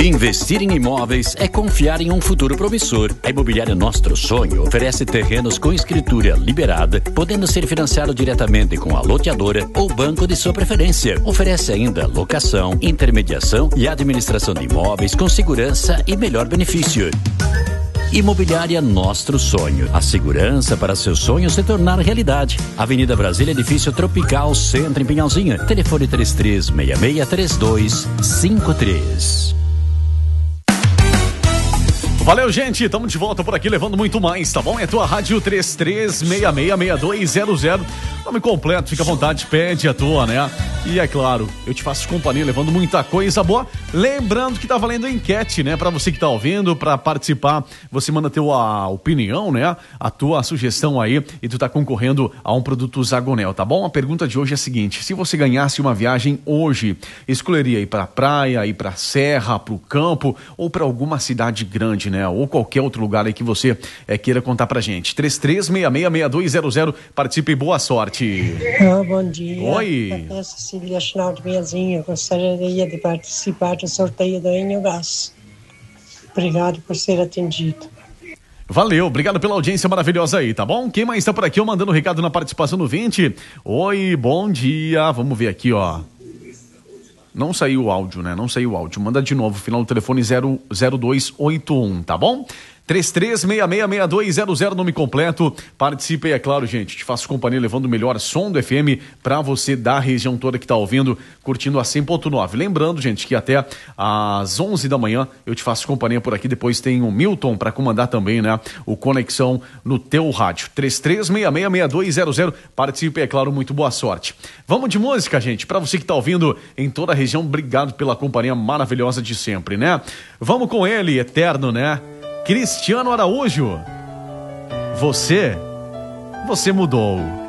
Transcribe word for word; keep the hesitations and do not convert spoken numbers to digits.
Investir em imóveis é confiar em um futuro promissor. A Imobiliária Nostro Sonho oferece terrenos com escritura liberada, podendo ser financiado diretamente com a loteadora ou banco de sua preferência. Oferece ainda locação, intermediação e administração de imóveis com segurança e melhor benefício. Imobiliária Nostro Sonho. A segurança para seu sonho se tornar realidade. Avenida Brasília, Edifício Tropical, Centro, em Pinhalzinha. Telefone três três seis seis, três dois cinco três. Valeu, gente, estamos de volta por aqui levando muito mais, tá bom? É tua rádio três três seis seis, seis dois zero zero. Nome completo, fica à vontade, pede a tua, né? E é claro, eu te faço companhia levando muita coisa boa. Lembrando que tá valendo a enquete, né? Pra você que tá ouvindo, pra participar, você manda tua opinião, né? A tua sugestão aí e tu tá concorrendo a um produto Zagonel, tá bom? A pergunta de hoje é a seguinte: se você ganhasse uma viagem hoje, escolheria ir pra praia, ir pra serra, pro campo ou pra alguma cidade grande, né? Ou qualquer outro lugar aí que você é, queira contar pra gente. três três seis seis, seis dois zero zero. Participe e boa sorte. Ah, bom dia. Oi. É a Cecília Schnau de Miazinha. Gostaria de participar do sorteio da Enio Gás. Obrigado por ser atendido. Valeu, obrigado pela audiência maravilhosa aí, tá bom? Quem mais está por aqui? Eu mandando um recado na participação no vinte. Oi, bom dia. Vamos ver aqui, ó. Não saiu o áudio, né? Não saiu o áudio. Manda de novo, final do telefone zero zero dois oito um, tá bom? três três seis seis, seis dois zero zero, nome completo. Participe aí, é claro, gente. Te faço companhia levando o melhor som do F M pra você da região toda que tá ouvindo, curtindo a cem ponto nove. Lembrando, gente, que até às onze da manhã eu te faço companhia por aqui. Depois tem o Milton pra comandar também, né? O Conexão no teu rádio. três três seis seis, seis dois zero zero. Participe, é claro, muito boa sorte. Vamos de música, gente. Pra você que tá ouvindo em toda a região, obrigado pela companhia maravilhosa de sempre, né? Vamos com ele, eterno, né? Cristiano Araújo, você, você mudou.